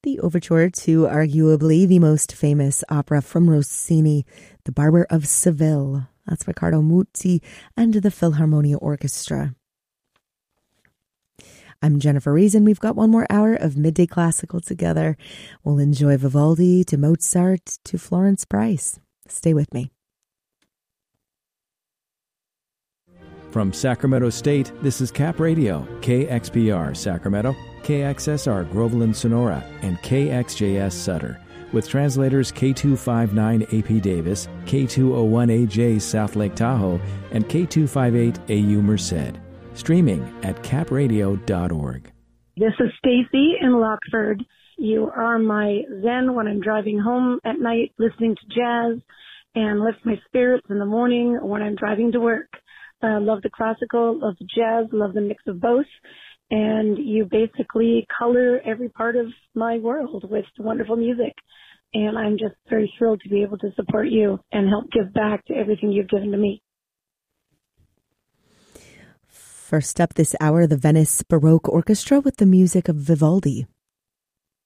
the overture to arguably the most famous opera from Rossini, The Barber of Seville. That's Riccardo Muti and the Philharmonia Orchestra. I'm Jennifer Reason. We've got one more hour of Midday Classical together. We'll enjoy Vivaldi to Mozart to Florence Price. Stay with me. From Sacramento State, this is Cap Radio, KXPR Sacramento, KXSR Groveland Sonora, and KXJS Sutter, with translators K259AP Davis, K201AJ South Lake Tahoe, and K258AU Merced. Streaming at capradio.org. This is Stacy in Lockford. You are my zen when I'm driving home at night, listening to jazz, and lifts my spirits in the morning when I'm driving to work. Love the classical, love the jazz, love the mix of both. And you basically color every part of my world with wonderful music. And I'm just very thrilled to be able to support you and help give back to everything you've given to me. First up this hour, the Venice Baroque Orchestra with the music of Vivaldi.